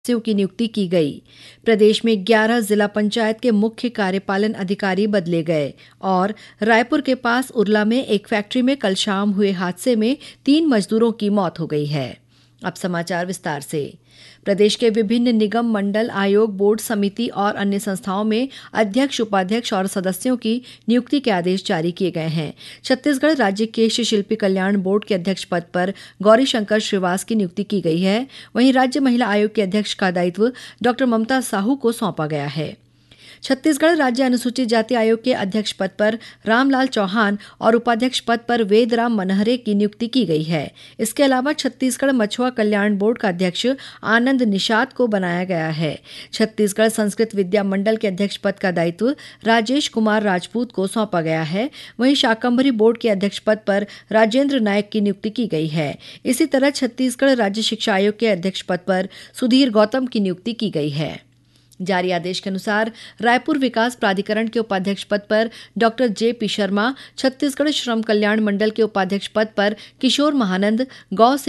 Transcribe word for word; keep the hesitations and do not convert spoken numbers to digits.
सदस्यों की नियुक्ति की गई। प्रदेश में ग्यारह जिला पंचायत के मुख्य कार्यपालन अधिकारी बदले गए और रायपुर के पास उरला में एक फैक्ट्री में कल शाम हुए हादसे में तीन मजदूरों की मौत हो गई है। अब समाचार विस्तार से। प्रदेश के विभिन्न निगम, मंडल, आयोग, बोर्ड, समिति और अन्य संस्थाओं में अध्यक्ष, उपाध्यक्ष और सदस्यों की नियुक्ति के आदेश जारी किए गए हैं। छत्तीसगढ़ राज्य केश शिल्पी कल्याण बोर्ड के अध्यक्ष पद पर गौरी शंकर श्रीवास की नियुक्ति की गई है। वहीं राज्य महिला आयोग के अध्यक्ष का दायित्व डॉक्टर ममता साहू को सौंपा गया है। छत्तीसगढ़ राज्य अनुसूचित जाति आयोग के अध्यक्ष पद पर रामलाल चौहान और उपाध्यक्ष पद पर वेदराम मनहरे की नियुक्ति की गई है। इसके अलावा छत्तीसगढ़ मछुआ कल्याण बोर्ड का अध्यक्ष आनंद निषाद को बनाया गया है। छत्तीसगढ़ संस्कृत विद्या मंडल के अध्यक्ष पद का दायित्व राजेश कुमार राजपूत को सौंपा गया है। वहीं शाकंभरी बोर्ड के अध्यक्ष पद पर राजेंद्र नायक की नियुक्ति की गई है। इसी तरह छत्तीसगढ़ राज्य शिक्षा आयोग के अध्यक्ष पद पर सुधीर गौतम की नियुक्ति की गई है। जारी आदेश के अनुसार रायपुर विकास प्राधिकरण के उपाध्यक्ष पद पर doctor J P Sharma, Chhattisgarh श्रम कल्याण मंडल के उपाध्यक्ष पद पर किशोर महानंद, गौ